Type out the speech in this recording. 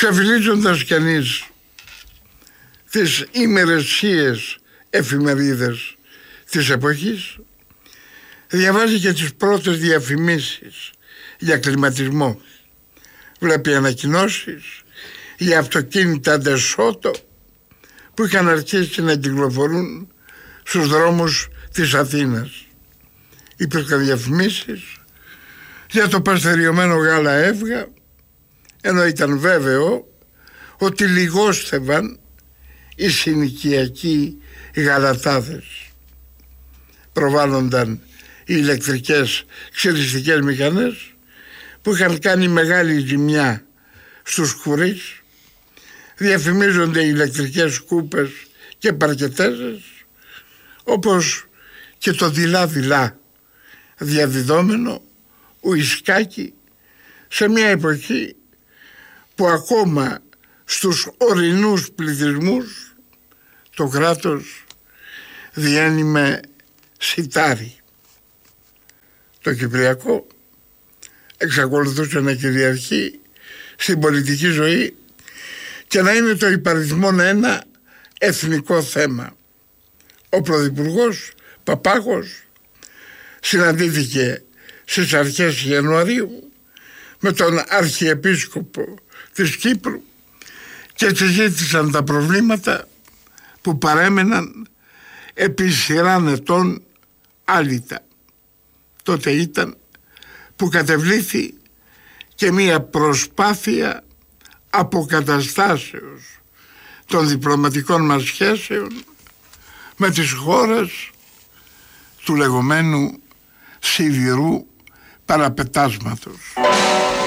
ξεφυλίζοντας κανείς τις ημερησίες εφημερίδες της εποχής, διαβάζει και τις πρώτες διαφημίσεις για κλιματισμό. Βλέπει ανακοινώσεις για αυτοκίνητα ντεσότο που είχαν αρχίσει να κυκλοφορούν στους δρόμους της Αθήνας. Υπήρχαν διαφημίσεις για το παστεριωμένο γάλα Εύγα, ενώ ήταν βέβαιο ότι λιγόστευαν οι συνοικιακοί γαλατάδες. Προβάλλονταν οι ηλεκτρικές ξυριστικές μηχανές που είχαν κάνει μεγάλη ζημιά στους κουρείς. Διαφημίζονται οι ηλεκτρικές σκούπες και παρκετέζες, όπως και το δειλά-δειλά διαδιδόμενο ουισκάκι, σε μια εποχή που ακόμα στους ορεινούς πληθυσμούς το κράτος διένει με σιτάρι. Το Κυπριακό εξακολουθούσε να κυριαρχεί στην πολιτική ζωή και να είναι το υπαριθμόν ένα εθνικό θέμα. Ο Πρωθυπουργός Παπάγος συναντήθηκε στις αρχές Ιανουαρίου με τον Αρχιεπίσκοπο της Κύπρου και συζήτησαν τα προβλήματα που παρέμεναν επί σειράν ετών άλυτα. Τότε ήταν που κατεβλήθη και μία προσπάθεια αποκαταστάσεως των διπλωματικών μας σχέσεων με τις χώρες του λεγόμενου σιδηρού παραπετάσματος.